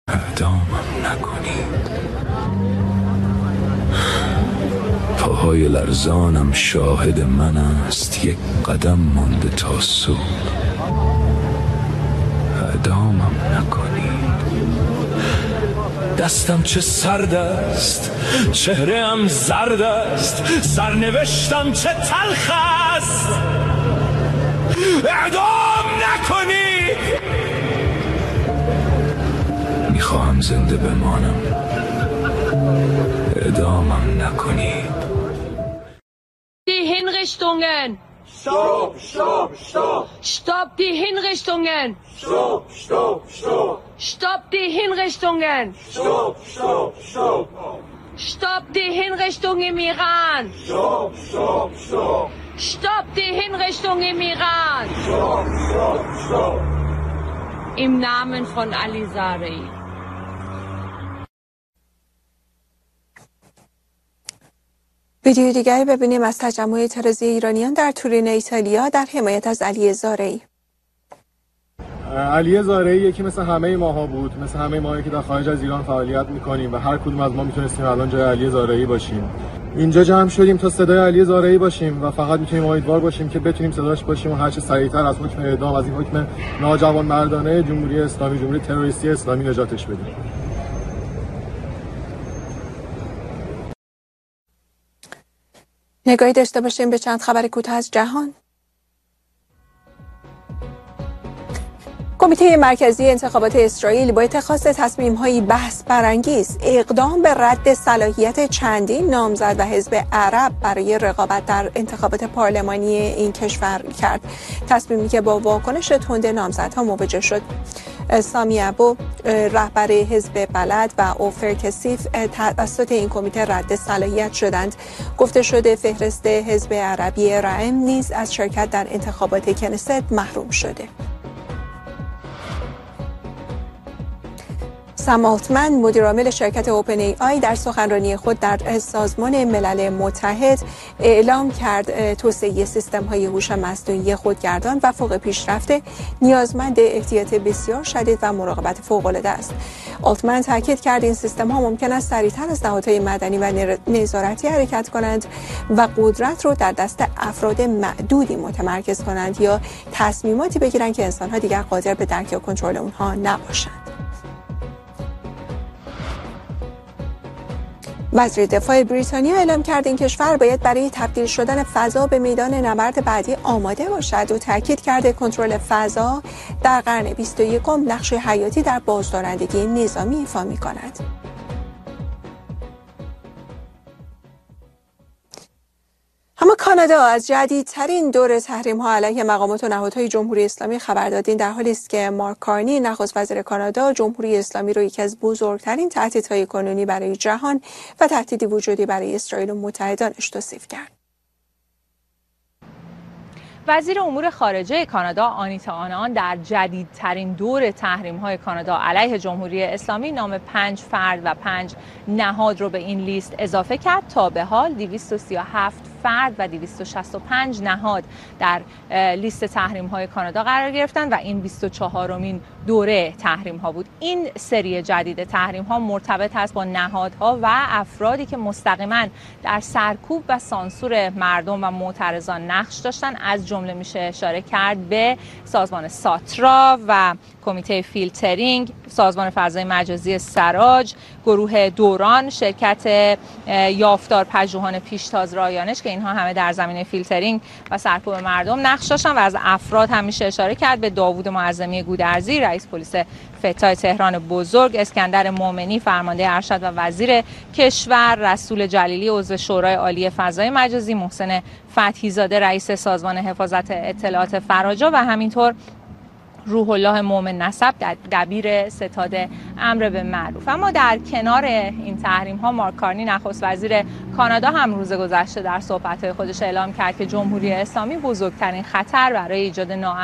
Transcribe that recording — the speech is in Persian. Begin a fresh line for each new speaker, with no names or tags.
اعدامم نکنید. پاهای لرزانم شاهد من است، یک قدم مانده تا صبح. اعدامم نکنید. دستم چه سرد است، چهره‌ام زرد است، سرنوشتم چه تلخ است. اعدام نکنید. میخواهم زنده بمانم. اعدامم نکنید.
Die Hinrichtungen!
Stopp, stopp, stopp!
Stopp die Hinrichtungen!
Stopp, stopp, stopp!
Stopp die Hinrichtungen!
Stopp, stopp, stopp!
Stopp die Hinrichtung im Iran!
Stopp, stopp, stopp!
Stopp die Hinrichtung im Iran!
Stopp, stopp, stopp!
Im Namen von Ali Zarei.
ویدیو دیگری ببینیم از تجمع اعتراضی ایرانیان در تورین ایتالیا در حمایت از علی زارعی.
علی زارعی یکی مثل همه ماها بود، مثل همه ماهایی که در خارج از ایران فعالیت میکنیم و هر کدوم از ما میتونستیم الان جای علی زارعی باشیم. اینجا جمع شدیم تا صدای علی زارعی باشیم و فقط میتونیم امیدوار باشیم که بتونیم صداش باشیم و هر چه سریعتر از حکم اعدام، از این حکم ناجوانمردانه جمهوری اسلامی، جمهوری تروریستی اسلامی نجاتش بدیم.
نگاهی داشته باشیم به چند خبر کوتاه از جهان. کمیته مرکزی انتخابات اسرائیل با اتخاذ تصمیم‌های بحث برانگیز اقدام به رد صلاحیت چندین نامزد و حزب عرب برای رقابت در انتخابات پارلمانی این کشور کرد. تصمیمی که با واکنش تند نامزدها مواجه شد. سامی ابو رهبر حزب بلد و اوفر کثیف توسط این کمیته رد صلاحیت شدند. گفته شده فهرست حزب عربی رائم نیز از شرکت در انتخابات کنست محروم شده. سام آلتمن مدیرعامل شرکت اوپن ای آی در سخنرانی خود در سازمان ملل متحد اعلام کرد توسعه سیستم‌های هوش مصنوعی خودگردان و فوق پیشرفته نیازمند احتیاط بسیار شدید و مراقبت فوق‌العاده است. آلتمن تاکید کرد این سیستم‌ها ممکن است سریعتر از نهادهای مدنی و نظارتی حرکت کنند و قدرت را در دست افراد معدودی متمرکز کنند یا تصمیماتی بگیرند که انسان‌ها دیگر قادر به درک یا کنترل اونها نباشند. وزیر دفاع بریتانیا اعلام کرد این کشور باید برای تبدیل شدن فضا به میدان نبرد بعدی آماده باشد و تاکید کرده کنترل فضا در قرن 21 نقش حیاتی در بازدارندگی نظامی ایفا می‌کند. اما کانادا از جدیدترین دور تحریم‌ها علیه مقامات و نهادهای جمهوری اسلامی خبر داد. این در حالی است که مارک کارنی نخست وزیر کانادا جمهوری اسلامی را یکی از بزرگترین تهدیدهای کنونی برای جهان و تهدیدی وجودی برای اسرائیل و متحدانش توصیف کرد.
وزیر امور خارجه کانادا آنیتا آنان در جدیدترین دور تحریم‌های کانادا علیه جمهوری اسلامی نام 5 فرد و 5 نهاد رو به این لیست اضافه کرد. تا به حال 237 فرد و 265 نهاد در لیست تحریم‌های کانادا قرار گرفتند و این 24مین دوره تحریم‌ها بود. این سری جدید تحریم‌ها مرتبط است با نهادها و افرادی که مستقیما در سرکوب و سانسور مردم و معترضان نقش داشتن. از جمله میشه اشاره کرد به سازمان ساترا و کمیته فیلترینگ، سازمان فضای مجازی سراج، گروه دوران، شرکت یافتار پژوهان پیشتاز رایانش که اینها همه در زمینه فیلترینگ و سرکوب مردم نقش داشتن. و از افراد هم میشه اشاره کرد به داوود معظمی گودرزی رئیس پلیس فتای تهران بزرگ، اسکندر مومنی فرمانده ارشد و وزیر کشور، رسول جلیلی عضو شورای عالی فضای مجازی، محسن فتحی زاده رئیس سازمان حفاظت اطلاعات فراجا و همینطور روح الله مومن نسب دبیر ستاد امر به معروف. اما در کنار این تحریم ها مارک کارنی نخست وزیر کانادا هم روز گذشته در صحبت‌های خودش اعلام کرد که جمهوری اسلامی بزرگترین خطر برای ایجاد